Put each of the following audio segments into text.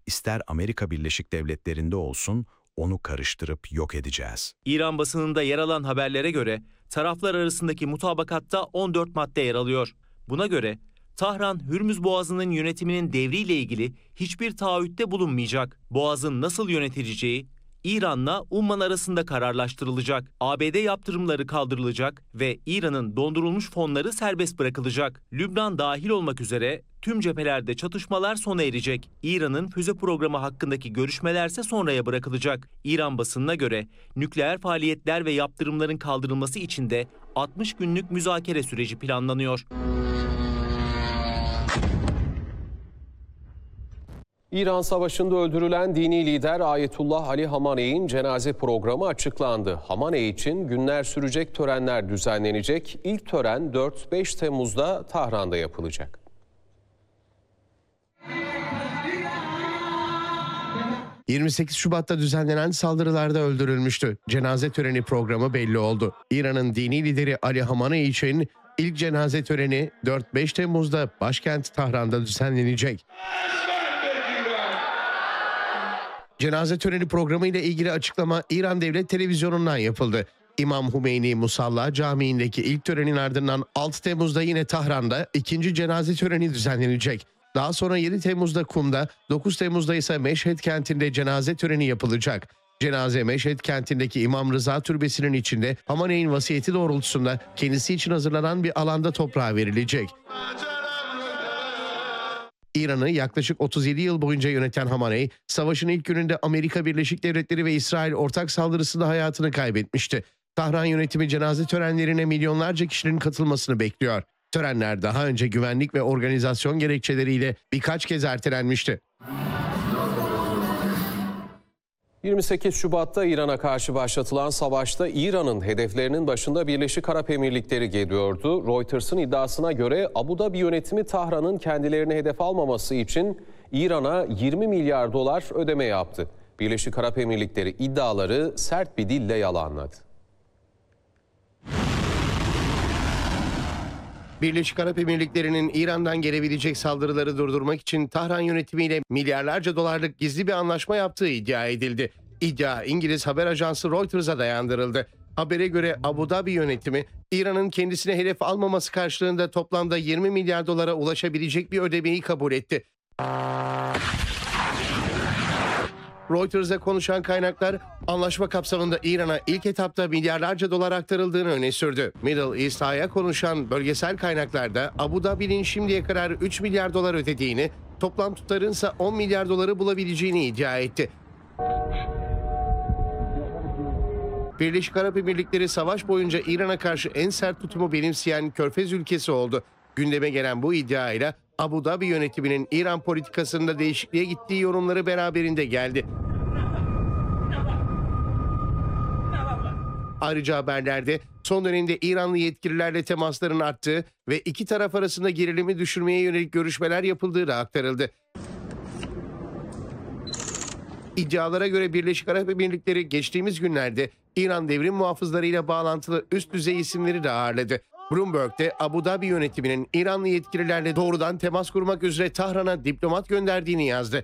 ister Amerika Birleşik Devletleri'nde olsun onu karıştırıp yok edeceğiz. İran basınında yer alan haberlere göre taraflar arasındaki mutabakatta 14 madde yer alıyor. Buna göre Tahran, Hürmüz Boğazı'nın yönetiminin devriyle ilgili hiçbir taahhütte bulunmayacak. Boğazın nasıl yönetileceği İran'la Umman arasında kararlaştırılacak. ABD yaptırımları kaldırılacak ve İran'ın dondurulmuş fonları serbest bırakılacak. Lübnan dahil olmak üzere tüm cephelerde çatışmalar sona erecek. İran'ın füze programı hakkındaki görüşmelerse sonraya bırakılacak. İran basınına göre nükleer faaliyetler ve yaptırımların kaldırılması için de 60 günlük müzakere süreci planlanıyor. İran Savaşı'nda öldürülen dini lider Ayetullah Ali Hamaney'in cenaze programı açıklandı. Hamaney için günler sürecek törenler düzenlenecek. İlk tören 4-5 Temmuz'da Tahran'da yapılacak. ...28 Şubat'ta düzenlenen saldırılarda öldürülmüştü. Cenaze töreni programı belli oldu. İran'ın dini lideri Ali Hamaney için ilk cenaze töreni 4-5 Temmuz'da başkent Tahran'da düzenlenecek. Cenaze töreni programı ile ilgili açıklama İran Devlet Televizyonu'ndan yapıldı. İmam Hümeyni Musalla Camii'ndeki ilk törenin ardından 6 Temmuz'da yine Tahran'da ikinci cenaze töreni düzenlenecek. Daha sonra 7 Temmuz'da Kum'da, 9 Temmuz'da ise Meşhed kentinde cenaze töreni yapılacak. Cenaze Meşhed kentindeki İmam Rıza Türbesi'nin içinde Hamaney'in vasiyeti doğrultusunda kendisi için hazırlanan bir alanda toprağa verilecek. İran'ı yaklaşık 37 yıl boyunca yöneten Hamaney, savaşın ilk gününde Amerika Birleşik Devletleri ve İsrail ortak saldırısında hayatını kaybetmişti. Tahran yönetimi cenaze törenlerine milyonlarca kişinin katılmasını bekliyor. Törenler daha önce güvenlik ve organizasyon gerekçeleriyle birkaç kez ertelenmişti. 28 Şubat'ta İran'a karşı başlatılan savaşta İran'ın hedeflerinin başında Birleşik Arap Emirlikleri geliyordu. Reuters'ın iddiasına göre Abu Dhabi yönetimi Tahran'ın kendilerini hedef almaması için İran'a 20 milyar dolar ödeme yaptı. Birleşik Arap Emirlikleri iddiaları sert bir dille yalanladı. Birleşik Arap Emirlikleri'nin İran'dan gelebilecek saldırıları durdurmak için Tahran yönetimiyle milyarlarca dolarlık gizli bir anlaşma yaptığı iddia edildi. İddia İngiliz haber ajansı Reuters'a dayandırıldı. Habere göre Abu Dhabi yönetimi İran'ın kendisine hedef almaması karşılığında toplamda 20 milyar dolara ulaşabilecek bir ödemeyi kabul etti. Reuters'a konuşan kaynaklar anlaşma kapsamında İran'a ilk etapta milyarlarca dolar aktarıldığını öne sürdü. Middle East Eye'a konuşan bölgesel kaynaklarda Abu Dhabi'nin şimdiye kadar 3 milyar dolar ödediğini, toplam tutarınsa 10 milyar doları bulabileceğini iddia etti. Birleşik Arap Emirlikleri savaş boyunca İran'a karşı en sert tutumu benimseyen Körfez ülkesi oldu. Gündeme gelen bu iddiayla Abu Dhabi yönetiminin İran politikasında değişikliğe gittiği yorumları beraberinde geldi. Ayrıca haberlerde son dönemde İranlı yetkililerle temasların arttığı ve iki taraf arasında gerilimi düşürmeye yönelik görüşmeler yapıldığı da aktarıldı. İddialara göre Birleşik Arap Emirlikleri geçtiğimiz günlerde İran devrim muhafızlarıyla bağlantılı üst düzey isimleri de ağırladı. Bloomberg'de Abu Dhabi yönetiminin İranlı yetkililerle doğrudan temas kurmak üzere Tahran'a diplomat gönderdiğini yazdı.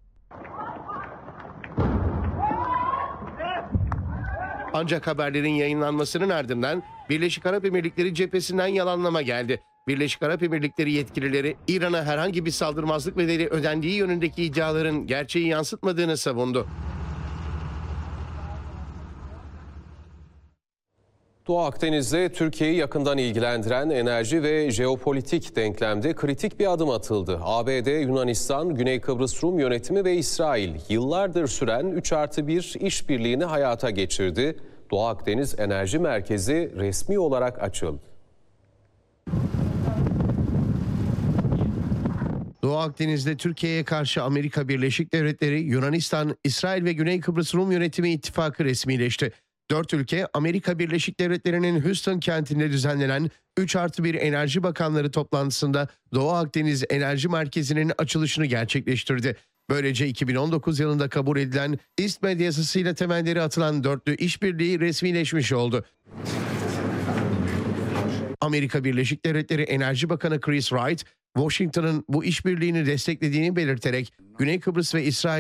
Ancak haberlerin yayınlanmasının ardından Birleşik Arap Emirlikleri cephesinden yalanlama geldi. Birleşik Arap Emirlikleri yetkilileri İran'a herhangi bir saldırmazlık bedeli ödendiği yönündeki iddiaların gerçeği yansıtmadığını savundu. Doğu Akdeniz'de Türkiye'yi yakından ilgilendiren enerji ve jeopolitik denklemde kritik bir adım atıldı. ABD, Yunanistan, Güney Kıbrıs Rum yönetimi ve İsrail yıllardır süren 3+1 işbirliğini hayata geçirdi. Doğu Akdeniz Enerji Merkezi resmi olarak açıldı. Doğu Akdeniz'de Türkiye'ye karşı Amerika Birleşik Devletleri, Yunanistan, İsrail ve Güney Kıbrıs Rum Yönetimi ittifakı resmileşti. 4 ülke Amerika Birleşik Devletleri'nin Houston kentinde düzenlenen 3+1 Enerji Bakanları toplantısında Doğu Akdeniz Enerji Merkezi'nin açılışını gerçekleştirdi. Böylece 2019 yılında kabul edilen İSTMED yasasıyla temelleri atılan dörtlü işbirliği resmileşmiş oldu. Amerika Birleşik Devletleri Enerji Bakanı Chris Wright, Washington'ın bu işbirliğini desteklediğini belirterek Güney Kıbrıs ve İsrail